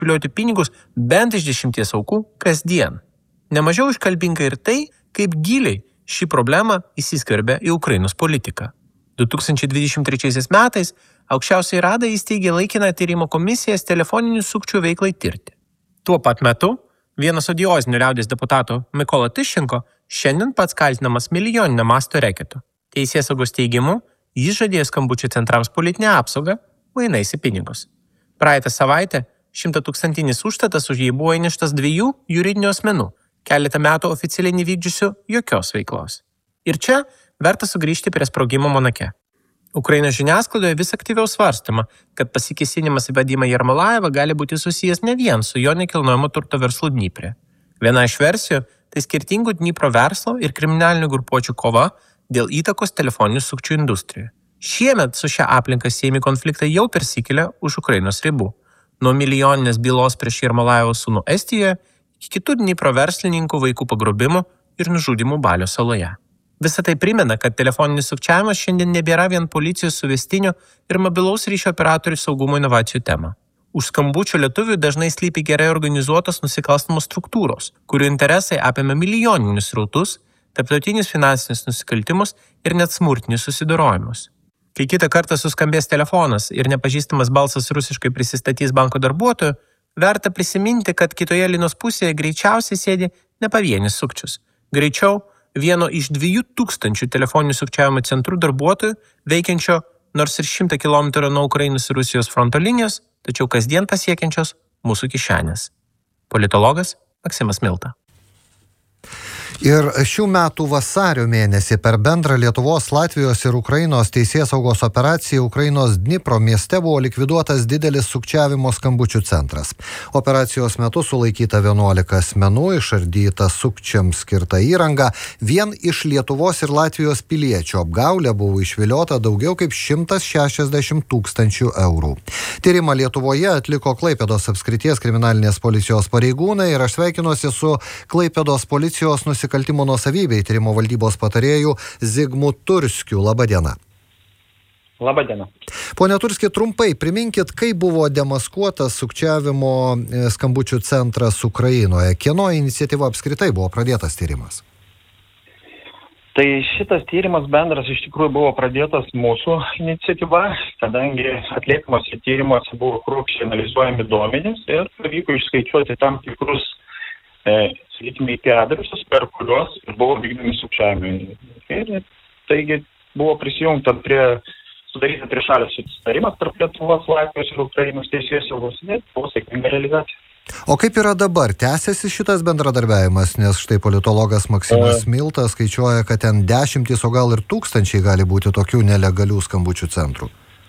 išpilioti pinigus bent iš 10 aukų kasdien. Nemažiau iškalbinga ir tai, kaip giliai ši problema įsiskverbia į Ukrainos politiką. 2023 metais Aukščiausioji Rada įsteigė laikiną tyrimo komisijas telefoninių sukčių veiklai tirti. Tuo pat metu vienas odiozinių liaudės deputatų Mykola Tyščenko šiandien pats kaltinamas milijoninio masto reketu. Teisėsaugos teigimu, jis žadėjo skambučių centrams politinę apsaugą, mainais į pinigus. Praeitą savaitę 100-tūkstantinis užstatas už jį buvo įneštas 2 juridinių asmenų, keletą metų oficialiai nevykdžiusių jokios veiklos. Ir čia verta sugrįžti prie sprogimo Monake. Ukrainos žiniasklaidoje vis aktyviau svarstama, kad pasikėsinimas į Vadimą Jermolajevą gali būti susijęs ne vien su jo nekilnojamo turto verslu Dnypre. Viena iš versijų – tai skirtingų Dnypro verslo ir kriminalinių grupuočių kova dėl įtakos telefoninių sukčių industrijoje. Šiemet su šia aplinka siejami konfliktai jau persikėlė už Ukrainos ribų. Nuo milijoninės bylos prieš Jermolajevo sūnų Estijoje iki kitų Dnypro verslininkų vaikų pagrobimų ir nužudymų Balio saloje. Visą tai primena, kad telefoninis sukčiavimas šiandien nebėra vien policijos suvestinių ir mobilaus ryšio operatorių saugumo inovacijų tema. Už skambučių lietuvių dažnai slypi gerai organizuotos nusikalstamos struktūros, kurių interesai apima milijoninius srautus, tarptautinius finansinius nusikaltimus ir net smurtinius susidorojimus. Kai kitą kartą suskambės telefonas ir nepažįstamas balsas rusiškai prisistatys banko darbuotojų, verta prisiminti, kad kitoje linos pusėje greičiausiai sėdi ne pavienis sukčius. Greičiau vieno iš 2000 telefoninių sukčiavimo centrų darbuotojų, veikiančio nors ir 100 km nuo Ukrainos ir Rusijos fronto linijos, tačiau kasdien pasiekiančios mūsų kišenės. Politologas Maksimas Milta. Ir šių metų vasario mėnesį per bendrą Lietuvos, Latvijos ir Ukrainos teisėsaugos operaciją Ukrainos Dnipro mieste buvo likviduotas didelis sukčiavimo skambučių centras. Operacijos metu sulaikyta 11 asmenų, išardyta sukčiams skirta įranga, vien iš Lietuvos ir Latvijos piliečių apgaulė buvo išviliota daugiau kaip 160 000 eurų. Tyrimą Lietuvoje atliko Klaipėdos apskrities kriminalinės policijos pareigūnai ir aš sveikinuosi su Klaipėdos policijos nusikaltimo nuosavybei tyrimo valdybos patarėju Zigmu Turskiu. Labadiena. Labadiena. Pone Turski, trumpai priminkit, kaip buvo demaskuotas sukčiavimo skambučių centras Ukrainoje. Kieno iniciatyva apskritai buvo pradėtas tyrimas? Tai šitas tyrimas bendras iš tikrųjų buvo pradėtas mūsų iniciatyva, kadangi atliekamuose tyrimuose buvo kruopščiai analizuojami duomenys ir pavyko išskaičiuoti tam tikrus sakykime, IP adresus, per kuriuos buvo vykdomi sukčiavimai. Ir taigi buvo prisijungta sudaryta trišalės susitarimas tarp Lietuvos, Latvijos ir Ukrainos teisėsaugos, ir buvo sėkminga realizacija. O kaip yra dabar? Tęsiasi šitas bendradarbiavimas, nes štai politologas Maksimas Milta skaičiuoja, kad ten 10, o gal ir 1000 gali būti tokių nelegalių skambučių centrų.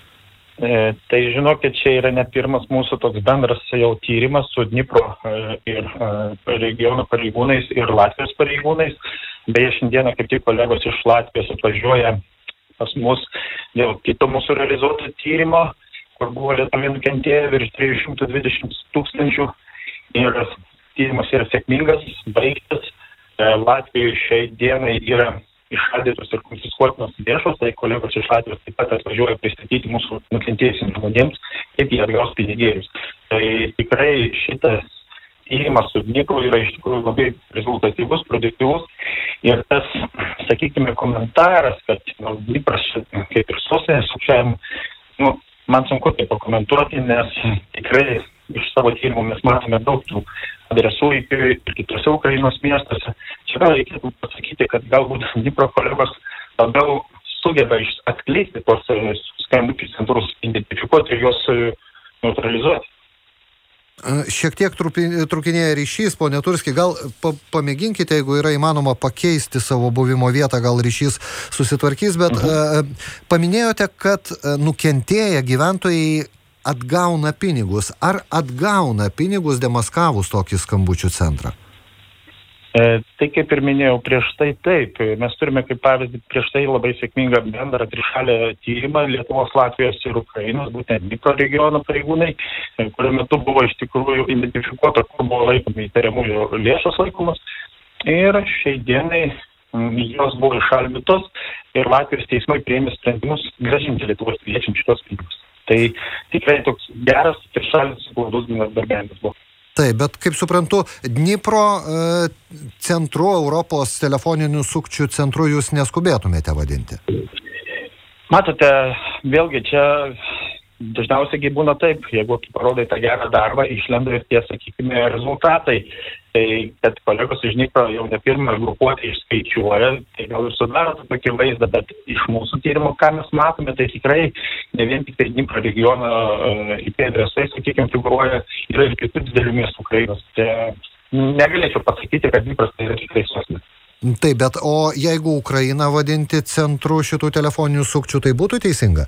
Tai žinokit, čia yra ne pirmas mūsų toks bendras jau tyrimas su Dnipro ir regiono pareigūnais ir Latvijos pareigūnais. Beje, šiandieną kaip tik kolegos iš Latvijos atvažiuoja pas mus dėl kito mūsų realizuoto tyrimo, kur buvo lietuviai nukentėję virš 320 000 ir tyrimas yra sėkmingas, baigtas. Latvijoje šiai dienai yra iššaldytos ir konfiskuotinos lėšos, tai kolegos iš Latvijos taip pat atvažiuoja pristatyti mūsų nukentėjusiems žmonėms, kaip jie atgaus pinigėlius. Tai tikrai šitas tyrimas su Dnipru yra iš tikrųjų labai rezultatyvus, produktyvus ir tas, sakykime, komentaras, kad Dnipras kaip ir sostinės sukčiavimo, man sunku tai pakomentuoti, nes tikrai iš savo tyrimų mes matome daug tų adresų ir kitose Ukrainos miestuose. Čia gal reikėtų pasakyti, kad galbūt Dnipro kolegos labiau sugeba atskleisti tos skambučių centrus, identifikuoti ir juos neutralizuoti. Šiek tiek trukinėja ryšys, pone Turski, gal pamėginkite, jeigu yra įmanoma pakeisti savo buvimo vietą, gal ryšys susitvarkys, bet paminėjote, kad nukentėję gyventojai atgauna pinigus. Ar atgauna pinigus demaskavus tokį skambučių centrą? Tai kaip ir minėjau prieš tai taip. Mes turime kaip pavyzdį prieš tai labai sėkmingą bendrą trišalę tyrimą Lietuvos, Latvijos ir Ukrainos, būtent Dnipro regiono pareigūnai, kurio metu buvo iš tikrųjų identifikuota, kur buvo laikomi įtariamųjų lėšos laikomas. Ir šiai dienai jos buvo išaldytos ir Latvijos teismai priėmė sprendimus grąžinti Lietuvos piliečiams šitos pinigus. Tai tikrai toks geras trišalis glaudus bendradarbiavimas buvo. Taip, bet kaip suprantu, Dnipro centru, Europos telefoninių sukčių centru jūs neskubėtumėte vadinti? Matote, vėlgi čia dažniausiai būna taip, jeigu tu parodai tą gerą darbą, išlenda ir tie, sakykime, rezultatai. Tai, kad kolegos iš Dnipro jau ne pirmą grupuotę išskaičiuoja, tai gal ir sudaro tokį vaizdą, bet iš mūsų tyrimo, ką mes matome, tai tikrai ne vien tik tai Dnipro regiono IP adresai, sakykime, figuruoja, yra ir kitų didelių miestų Ukrainos. Tai negalėčiau pasakyti, kad Dnipras tai yra tikrai sostinė. Taip, bet o jeigu Ukrainą vadinti centru šitų telefoninių sukčių, tai būtų teisinga?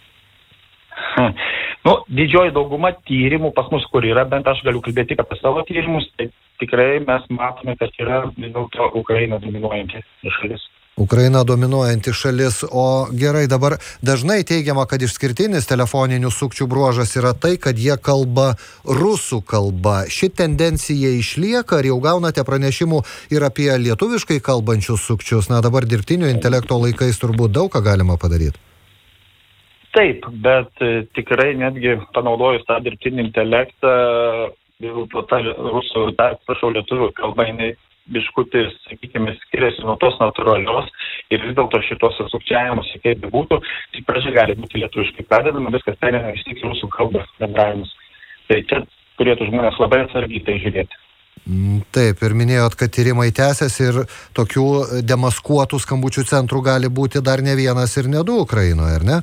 Didžioji dauguma tyrimų pas mus, kur yra, bent aš galiu kalbėti tik apie savo tyrimus, tai tikrai mes matome, kad yra vis dėlto Ukraina dominuojanti šalis. Ukraina dominuojanti šalis, o gerai, dabar dažnai teigiama, kad išskirtinis telefoninių sukčių bruožas yra tai, kad jie kalba rusų kalba. Ši tendencija išlieka, ar jau gaunate pranešimų ir apie lietuviškai kalbančius sukčius? Na, dabar dirbtinio intelekto laikais turbūt daug ką galima padaryti. Taip, bet tikrai netgi panaudojus tą dirbtinį intelektą, ta rusų, lietuvių kalba, jinai biškutį, sakykime, skiriasi nuo tos natūralios ir vis dėlto šitos sukčiavimus, kaip būtų, tik pradžia gali būti lietuviškai pradedama, viskas perėmė vis tik rusų kalbos bendravimus. Tai čia turėtų žmonės labai atsargiai tai žiūrėti. Taip, ir minėjot, kad tyrimai tęsiasi ir tokių demaskuotų skambučių centrų gali būti dar ne vienas ir ne du Ukrainoje, ar ne?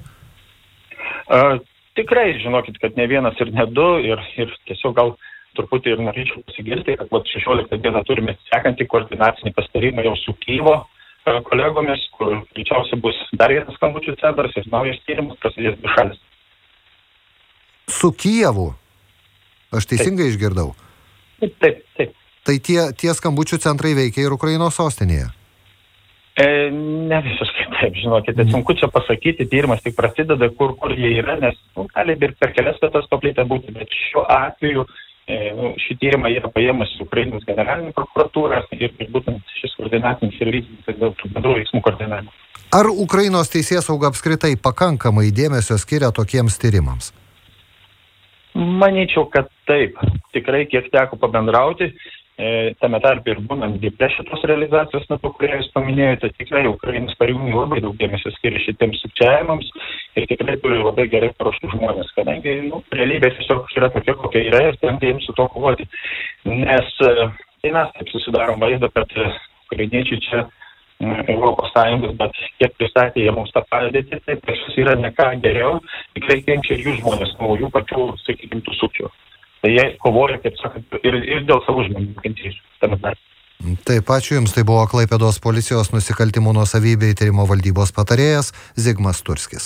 Tikrai, žinokit, kad ne vienas ir ne du ir tiesiog gal truputį ir norėčiau pasigirti, kad 16 dieną turime sekantį koordinacinį pasitarimą jau su Kyjivo kolegomis, kur greičiausiai bus dar vienas skambučių centras ir naujas tyrimas prasidės dvišalis. Su Kijevu? Aš teisingai išgirdau? Taip. Tai tie skambučių centrai veikia ir Ukrainos sostinėje? Ne visiškai taip, žinokite, sunku čia pasakyti, tyrimas tik prasideda, kur jie yra, nes gali ir per kelias vietas paplitę būti, bet šiuo atveju šį tyrimą yra paėmus Ukrainos generalinė prokuratūra ir būtent šis koordinacinis ir vykdytas dėl bendrų veiksmų koordinavimo. Ar Ukrainos teisėsauga apskritai pakankamai dėmesio skiria tokiems tyrimams? Manyčiau, kad taip. Tikrai, kiek teko pabendrauti, tame tarp ir būnant Dniepre šitos realizacijos metu, kurią jūs paminėjote, tikrai Ukrainos pareigūnai labai daug dėmesio skiria šitiems sukčiavimams ir tikrai turi labai gerai paruoštų žmonės, kadangi realybė tiesiog yra tokia, kokia yra ir tenka jiems su to kovoti. Nes tai mes taip susidarom vaizdą, kad ukrainiečiai čia Europos Sąjungos, bet kiek pristatė jie mums tą padėtį, tai priešas yra ne ką geriau, tikrai kenčia ir jų žmonės, nuo jų pačių, sakykime, tų sukčių. Tai jie kovoja, kaip sakant, ir dėl savo žmonių kenčiančių tame tarpe. Taip, ačiū Jums. Tai buvo Klaipėdos policijos nusikaltimų nuosavybei tyrimo valdybos patarėjas Zigmas Turskis.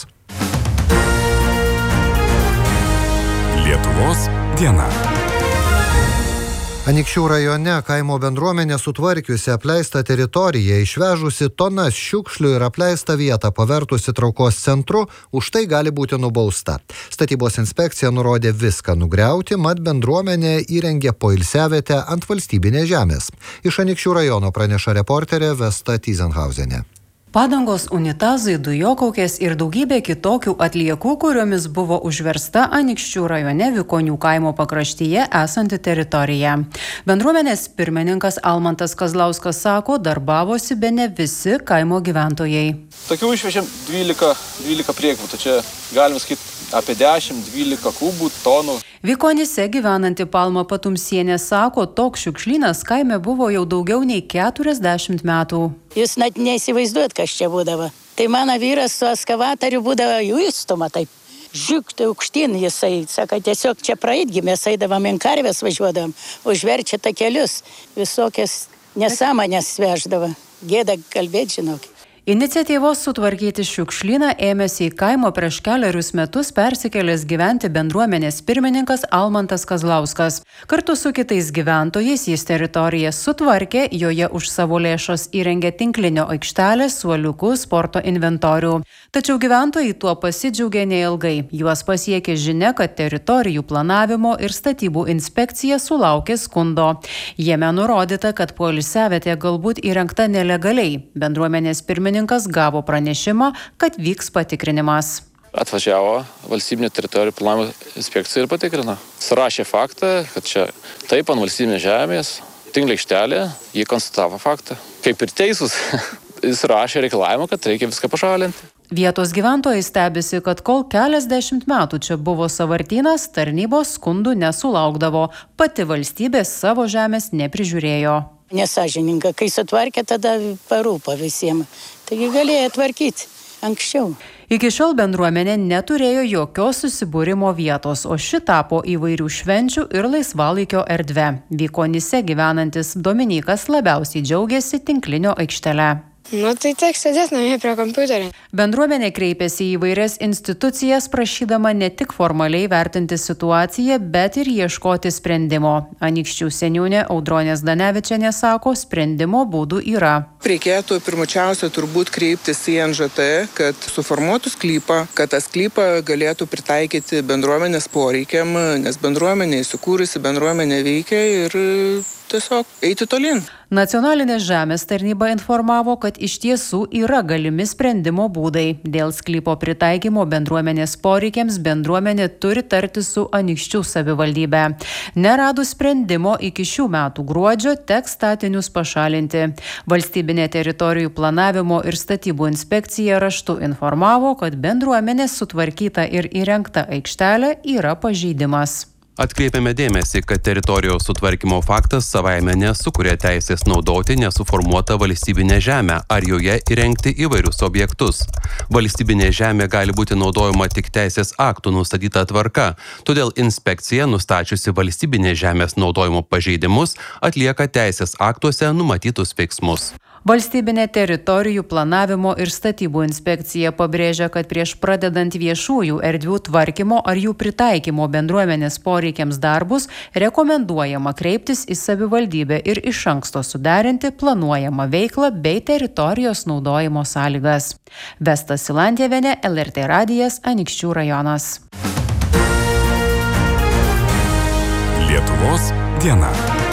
Lietuvos diena. Anykščių rajone kaimo bendruomenė sutvarkiusi apleistą teritoriją, išvežusi tonas šiukšlių ir apleistą vietą pavertusi traukos centru, už tai gali būti nubausta. Statybos inspekcija nurodė viską nugriauti, mat bendruomenė įrengė poilsiavietę ant valstybinės žemės. Iš Anykščių rajono praneša reporterė Vesta Tyzenhausenė. Padangos, unitazai, dujokaukės ir daugybė kitokių atliekų, kuriomis buvo užversta Anykščių rajone Vikonių kaimo pakraštyje esanti teritorija. Bendruomenės pirmininkas Almantas Kazlauskas sako, darbavosi bene visi kaimo gyventojai. Tokių išvežėm 12 priekvų, tai čia galim sakyti apie 10-12 kubų tonų. Vikonyse gyvenanti Palma Patumsienė sako, toks šiukšlynas kaime buvo jau daugiau nei 40 metų. Jūs net neįsivaizduojat, kas čia būdavo. Tai mano vyras su ekskavatoriu būdavo jų įstuma taip. Žiūkti aukštyn jisai, sako, tiesiog čia praeitgi, mes eidavom in karvės važiuodavom, užverčia takelius, visokias nesąmonės veždavo. Gėda kalbėti, žinok. Iniciatyvos sutvarkyti šiukšlyną ėmėsi į kaimo prieš keliarius metus persikėlęs gyventi bendruomenės pirmininkas Almantas Kazlauskas. Kartu su kitais gyventojais jis teritoriją sutvarkė, joje už savo lėšas įrengė tinklinio aikštelę, suoliukų, sporto inventorių. Tačiau gyventojai tuo pasidžiaugė neilgai. Juos pasiekė žinia, kad teritorijų planavimo ir statybų inspekcija sulaukė skundo. Jame nurodyta, kad poilsiavietė galbūt įrengta nelegaliai. Bendruomenės pirmininkas gavo pranešimą, kad vyks patikrinimas. Atvažiavo valstybinio teritorijų planavimo inspekcija ir patikrino. Surašė faktą, kad čia taip ant valstybinės žemės, tinklo aikštelė, jie konstatavo faktą. Kaip ir teisūs, jis rašė reikalavimą, kad reikia viską pašalinti. Vietos gyventojai stebisi, kad kol keliasdešimt metų čia buvo sąvartynas, tarnybos skundų nesulaukdavo. Pati valstybė savo žemės neprižiūrėjo. Nesąžininga, kai sutvarkė, tada parūpo visiems. Taigi galėjo tvarkyti anksčiau. Iki šiol bendruomenė neturėjo jokios susibūrimo vietos, o ši tapo įvairių švenčių ir laisvalaikio erdve. Vykonyse gyvenantis Dominykas labiausiai džiaugiasi tinklinio aikštele. Tai teks sėdėti namie prie kompiuterio. Bendruomenė kreipėsi į įvairias institucijas, prašydama ne tik formaliai vertinti situaciją, bet ir ieškoti sprendimo. Anykščių seniūnė Audronė Zdanevičienė sako, sprendimo būdų yra. Reikėtų pirmučiausia turbūt kreiptis į NŽT, kad suformuotų sklypą, kad tą sklypą galėtų pritaikyti bendruomenės poreikiam, nes bendruomenė įsikūrusi, bendruomenė veikia ir tiesiog eiti tolyn. Nacionalinė žemės tarnyba informavo, kad iš tiesų yra galimi sprendimo būdai. Dėl sklypo pritaikymo bendruomenės poreikiams bendruomenė turi tartis su Anykščių savivaldybe. Neradus sprendimo iki šių metų gruodžio teks statinius pašalinti. Valstybinė teritorijų planavimo ir statybų inspekcija raštu informavo, kad bendruomenės sutvarkyta ir įrengta aikštelė yra pažeidimas. Atkreipiame dėmesį, kad teritorijos sutvarkymo faktas savaime nesukuria teisės naudoti nesuformuotą valstybinę žemę ar joje įrengti įvairius objektus. Valstybinė žemė gali būti naudojama tik teisės aktų nustatyta tvarka, todėl inspekcija, nustačiusi valstybinės žemės naudojimo pažeidimus, atlieka teisės aktuose numatytus veiksmus. Valstybinė teritorijų planavimo ir statybų inspekcija pabrėžia, kad prieš pradedant viešųjų erdvių tvarkymo ar jų pritaikymo bendruomenės poreikiams darbus, rekomenduojama kreiptis į savivaldybę ir iš anksto suderinti planuojamą veiklą bei teritorijos naudojimo sąlygas. Vesta Silantievienė, LRT radijas, Anykščių rajonas. Lietuvos diena.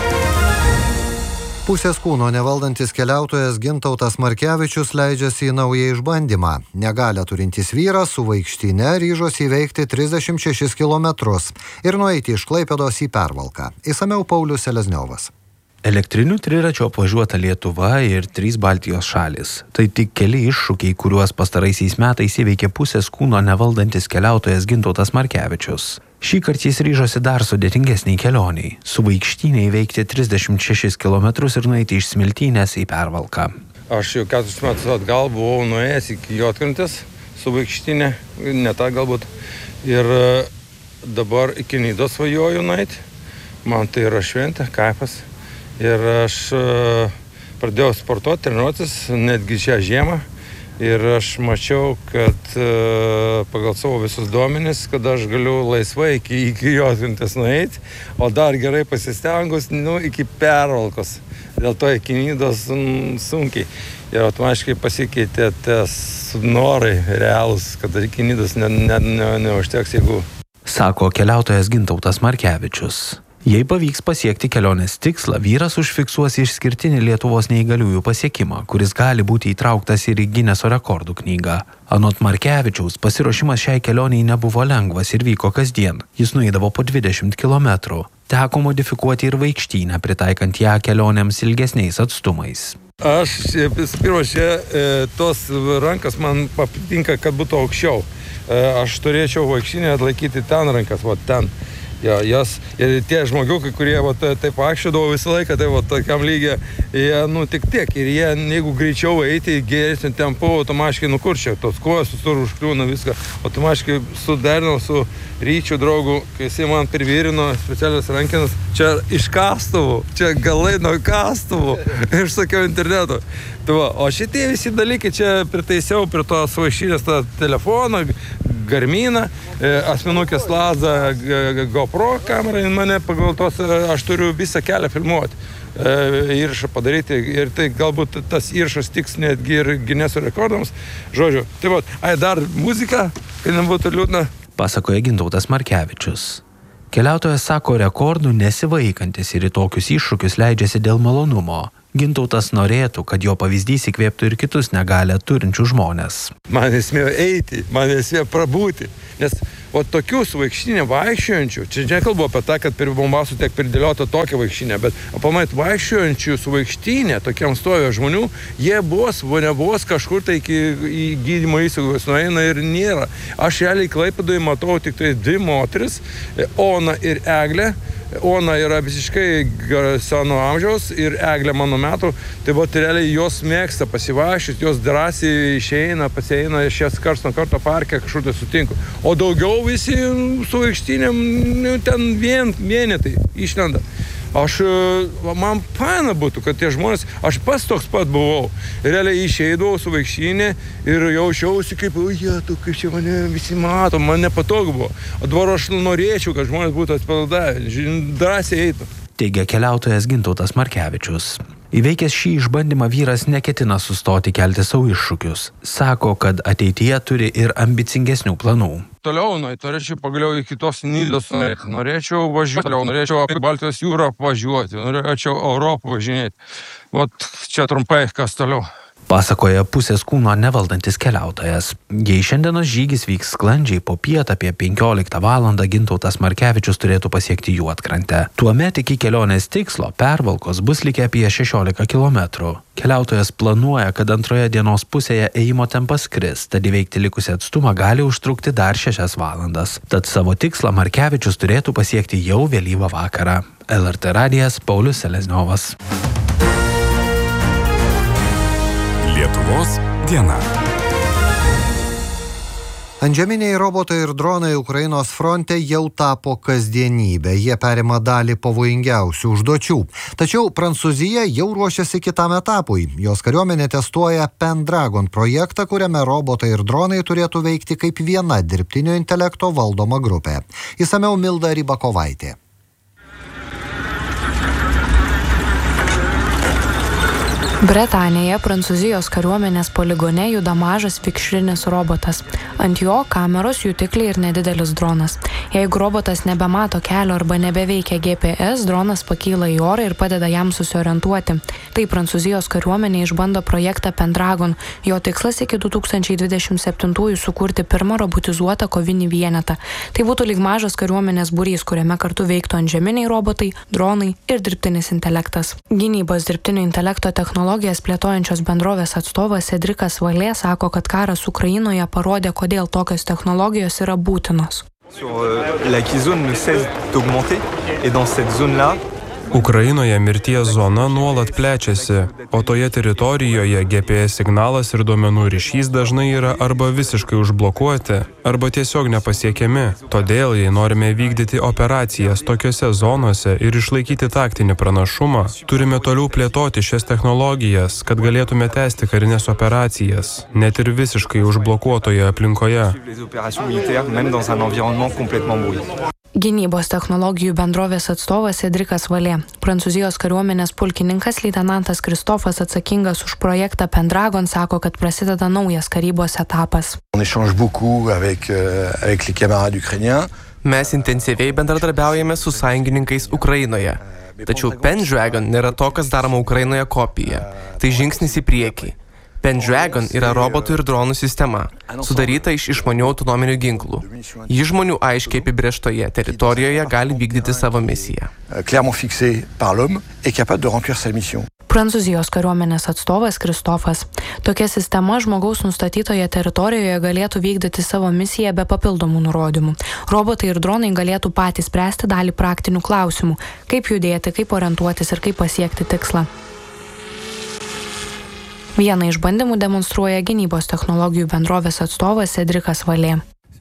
Pusės kūno nevaldantis keliautojas Gintautas Markevičius leidžiasi į naują išbandymą. Negalią turintis vyras su vaikštyne ryžosi įveikti 36 kilometrus ir nueiti iš Klaipėdos į Pervalką. Išsamiau Paulius Selezniovas. Elektriniu triračiu apvažiuota Lietuva ir 3 Baltijos šalis. Tai tik keli iššūkiai, kuriuos pastaraisiais metais įveikė pusės kūno nevaldantis keliautojas Gintautas Markevičius. Šįkart jis ryžosi dar sudėtingesniai kelioniai, su vaikštynė įveikti 36 km ir nueiti iš Smiltynės į Pervalką. Aš jau 4 metus atgal buvau nuėjęs iki Juodkrantės su vaikštynė, ne tą galbūt. Ir dabar iki Nidos svajoju nueiti. Man tai yra šventė, kaipas. Ir aš pradėjau sportuoti, treniruotis, netgi šią žiemą. Ir aš mačiau, kad pagal savo visus duomenis, kad aš galiu laisvai iki Juodkrantės nueiti, o dar gerai pasistengus iki Pervalkos. Dėl to iki Nidos sunkiai. Ir automatiškai pasikeitė tas norai realūs, kad iki Nidos neužteks jėgų. Sako keliautojas Gintautas Markevičius. Jei pavyks pasiekti kelionės tikslą, vyras užfiksuos išskirtinį Lietuvos neįgaliųjų pasiekimą, kuris gali būti įtrauktas ir į Gineso rekordų knygą. Anot Markevičiaus, pasiruošimas šiai kelioniai nebuvo lengvas ir vyko kasdien. Jis nueidavo po 20 km. Teko modifikuoti ir vaikštynę, pritaikant ją kelionėms ilgesniais atstumais. Aš pirma, tos rankas man patinka, kad būtų aukščiau. Aš turėčiau vaikštynę atlaikyti ten rankas, ten. Ir tie žmogiukai, kurie taip vaikščiodavo visą laiką, tai tokiam lygiai, jie tik tiek. Ir jie, jeigu greičiau eiti į geresnį tempą, automatiškai nukurčia. Tos kojos susur užkliūna viską. Automatiškai suderinau su Ryčiu draugu, kai jisai man privyrino specialias rankinas. Čia iš kastuvų, čia galai nuo kastuvų. Iš sakiau interneto. O šitie visi dalykai čia pritaisiau prie tos vaikštynės tą telefoną, Garminą, asmenukės Lazą, GoPro kamerą, mane pagal tos, aš turiu visą kelią filmuoti, įrašą padaryti ir tai galbūt tas įrašas tiks netgi ir Gineso rekordams. Žodžiu, dar muzika, kad nebūtų liūdna. Pasakoja Gintautas Markevičius. Keliautojas sako rekordų nesivaikantis ir į tokius iššūkius leidžiasi dėl malonumo. Gintautas norėtų, kad jo pavyzdys įkvėptų ir kitus negalią turinčių žmonės. Man esmė eiti, man esmė prabūti, nes o tokių su vaikštinė vaikščiojančių, čia nekalbu apie tą, kad per bombasų tiek pridėliota tokia vaikštinė, bet pamait vaikščiojančių su vaikštinė, tokiam stovio žmonių, jie nebos kažkur tai į gydymo įstaigos nueina ir nėra. Aš realiai Klaipėdoje matau tik tai 2 moteris, Ona ir Eglė. Ona yra visiškai seno amžiaus ir Eglė mano metų, tai realiai jos mėgsta pasivaikščioti, jos drąsiai išeina, pasieina, šias karts nuo karto parke kažkur tai sutinku. O daugiau visi su vaikštinėm ten vienetai išlenda. Man faina būtų, kad tie žmonės, aš pats toks pat buvau, realiai išeidavau su vaikštinė ir jaučiausi kaip čia mane visi mato, man nepatogu buvo. O dabar aš norėčiau, kad žmonės būtų atpalaidavę, drąsiai eitų. Teigia keliautojas Gintautas Markevičius. Įveikęs šį išbandymą vyras neketina sustoti kelti savo iššūkius. Sako, kad ateityje turi ir ambicingesnių planų. Toliau norėčiau pagaliau iki tos Nidos, norėčiau važiuoti toliau, norėčiau apie Baltijos jūrą važiuoti, norėčiau Europą važinėti. Čia trumpai, kas toliau. Pasakoja pusės kūno nevaldantis keliautojas. Jei šiandienos žygis vyks sklandžiai, po pietą apie 15 valandą Gintautas Markevičius turėtų pasiekti Juodkrantę. Tuomet iki kelionės tikslo Pervalkos bus likę apie 16 km. Keliautojas planuoja, kad antroje dienos pusėje ėjimo tempas kris, tad įveikti likusį atstumą gali užtrukti dar 6 valandas. Tad savo tikslą Markevičius turėtų pasiekti jau vėlyvą vakarą. LRT radijas Paulius Selezniovas. Lietuvos diena. Antžeminiai robotai ir dronai Ukrainos fronte jau tapo kasdienybė. Jie perima dalį pavojingiausių užduočių. Tačiau Prancūzija jau ruošiasi kitam etapui. Jos kariuomenė testuoja Pendragon projektą, kuriame robotai ir dronai turėtų veikti kaip viena dirbtinio intelekto valdoma grupė. Išsamiau Milda Rybakovaitė. Bretanėje Prancūzijos kariuomenės poligone juda mažas vikšrinis robotas. Ant jo kameros, jutikliai ir nedidelis dronas. Jeigu robotas nebemato kelio arba nebeveikia GPS, dronas pakyla į orą ir padeda jam susiorientuoti. Tai Prancūzijos kariuomenė išbando projektą Pendragon. Jo tikslas iki 2027 sukurti pirmą robotizuotą kovinį vienetą. Tai būtų lyg mažas kariuomenės būrys, kuriame kartu veiktų antžeminiai robotai, dronai ir dirbtinis intelektas. Gynybos dirbtinio intelekto technologijas plėtojančios bendrovės atstovas Cédric Vallet sako, kad karas Ukrainoje parodė, kodėl tokios technologijos yra būtinos. Ukrainoje mirties zona nuolat plečiasi, o toje teritorijoje GPS signalas ir duomenų ryšys dažnai yra arba visiškai užblokuoti, arba tiesiog nepasiekiami. Todėl, jei norime vykdyti operacijas tokiose zonose ir išlaikyti taktinį pranašumą, turime toliau plėtoti šias technologijas, kad galėtume tęsti karinės operacijas, net ir visiškai užblokuotoje aplinkoje. Gynybos technologijų bendrovės atstovas Cédric Vallet. Prancūzijos kariuomenės pulkininkas leitenantas Kristofas atsakingas už projektą Pendragon sako, kad prasideda naujas karybos etapas. Mes intensyviai bendradarbiaujame su sąjungininkais Ukrainoje. Tačiau Pendragon nėra to, kas daroma Ukrainoje kopija. Tai žingsnis į priekį. Pendragon yra robotų ir dronų sistema, sudaryta iš išmanių autonominių ginklų. Ji žmonių aiškiai apibrėžtoje teritorijoje gali vykdyti savo misiją. Prancūzijos kariuomenės atstovas Kristofas. Tokia sistema žmogaus nustatytoje teritorijoje galėtų vykdyti savo misiją be papildomų nurodymų. Robotai ir dronai galėtų patys spręsti dalį praktinių klausimų, kaip judėti, kaip orientuotis ir kaip pasiekti tikslą. Vieną iš bandymų demonstruoja gynybos technologijų bendrovės atstovas Cédric Vallet.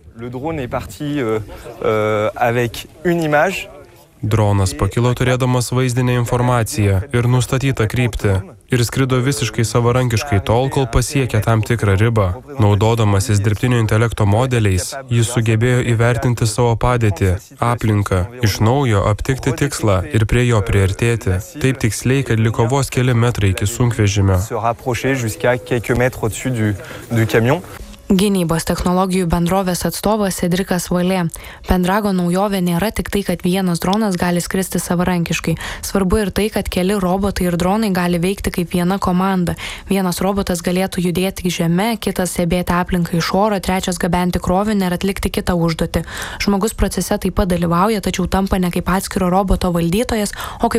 Dronas pakilo turėdamas vaizdinę informaciją ir nustatytą kryptį ir skrido visiškai savarankiškai tol, kol pasiekė tam tikrą ribą. Naudodamasis dirbtinio intelekto modeliais, jis sugebėjo įvertinti savo padėtį, aplinką, iš naujo aptikti tikslą ir prie jo priartėti. Taip tiksliai, kad liko vos keli metrai iki sunkvežimio. Gynybos technologijų bendrovės atstovas Cedrikas Valė. Pendragon naujovė nėra tik tai, kad vienas dronas gali skristi savarankiškai. Svarbu ir tai, kad keli robotai ir dronai gali veikti kaip viena komanda. Vienas robotas galėtų judėti į žemę, kitas stebėti aplinką iš oro, trečias gabenti krovinį ir atlikti kitą užduotį. Žmogus procese taip pat dalyvauja, tačiau tampa ne kaip atskiro roboto valdytojas, o kaip